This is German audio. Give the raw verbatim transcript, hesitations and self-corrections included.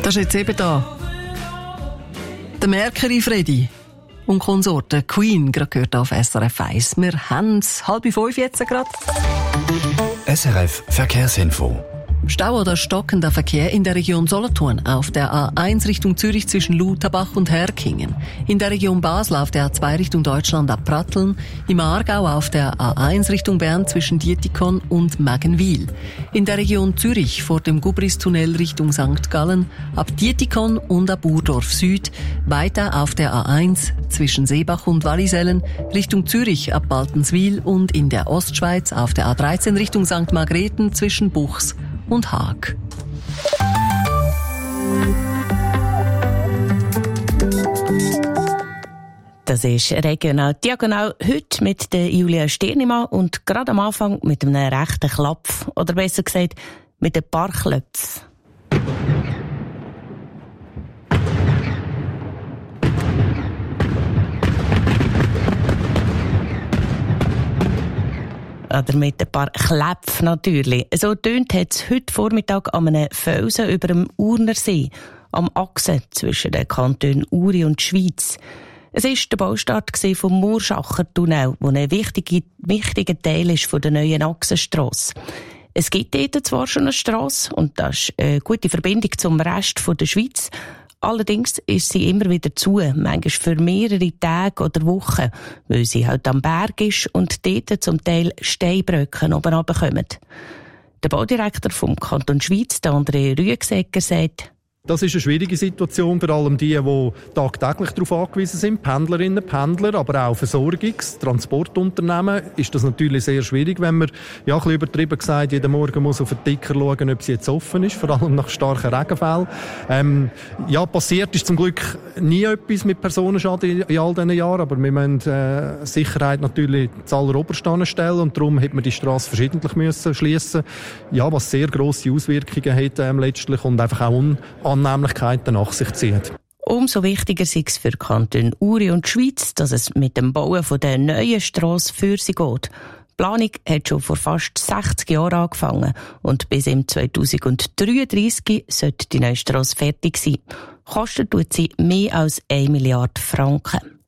Das ist jetzt eben da. Der Mercury Freddy und Konsorten Queen, gerade gehört auf S R F eins. Wir haben es halb fünf jetzt gerade. S R F Verkehrsinfo. Stau oder stockender Verkehr in der Region Solothurn auf der A eins Richtung Zürich zwischen Lutherbach und Herkingen. In der Region Basel auf der A zwei Richtung Deutschland ab Pratteln. Im Aargau auf der A eins Richtung Bern zwischen Dietikon und Mägenwil. In der Region Zürich vor dem Gubristunnel Richtung Sankt Gallen ab Dietikon und ab Urdorf Süd. Weiter auf der A eins zwischen Seebach und Wallisellen Richtung Zürich ab Baltenswil und in der Ostschweiz auf der A dreizehn Richtung Sankt Margrethen zwischen Buchs und Haag. Das ist regional diagonal heute mit der Julia Stirnimann und gerade am Anfang mit einem rechten Klapf. Oder besser gesagt, mit ein paar Klöpfen. Oder mit ein paar Kläpfen natürlich. So tönt es heute Vormittag an einem Felsen über dem Urnersee, am Achse zwischen den Kantonen Uri und Schweiz. Es war der Baustart vom Murschacher Tunnel, der ein wichtiger, wichtiger Teil ist von der neuen Achsenstrasse. Es gibt dort zwar schon eine Strasse und das ist eine gute Verbindung zum Rest der Schweiz. Allerdings ist sie immer wieder zu, manchmal für mehrere Tage oder Wochen, weil sie halt am Berg ist und dort zum Teil Steinbrücken oben runterkommen. Der Baudirektor vom Kanton Schweiz, André Rüegsegger, sagt: Das ist eine schwierige Situation, vor allem die, die tagtäglich darauf angewiesen sind, Pendlerinnen, Pendler, aber auch Versorgungs-, Transportunternehmen, ist das natürlich sehr schwierig, wenn man, ja, ein bisschen übertrieben gesagt, jeden Morgen muss auf den Ticker schauen, ob sie jetzt offen ist, vor allem nach starken Regenfällen. Ähm, ja, passiert ist zum Glück nie etwas mit Personenschaden in, in all diesen Jahren, aber wir müssen äh, Sicherheit natürlich zualleroberst anstellen und darum hat man die Strasse verschiedentlich müssen schliessen, ja, was sehr grosse Auswirkungen hat ähm, letztlich und einfach auch un Annehmlichkeiten nach sich zieht. Umso wichtiger ist es für Kanton Uri und Schweiz, dass es mit dem Bauen von der neuen Strasse für sie geht. Die Planung hat schon vor fast sechzig Jahren angefangen und bis im zweitausenddreiunddreißig sollte die neue Strasse fertig sein. Kostet tut sie mehr als eine Milliarde Franken.